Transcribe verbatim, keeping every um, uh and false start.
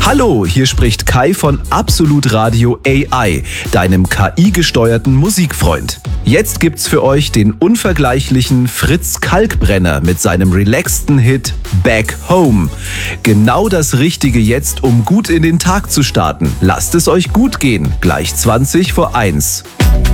Hallo, hier spricht Kai von Absolut Radio A I, deinem K I-gesteuerten Musikfreund. Jetzt gibt's für euch den unvergleichlichen Fritz Kalkbrenner mit seinem relaxten Hit Back Home. Genau das Richtige jetzt, um gut in den Tag zu starten. Lasst es euch gut gehen. Gleich zwanzig vor eins.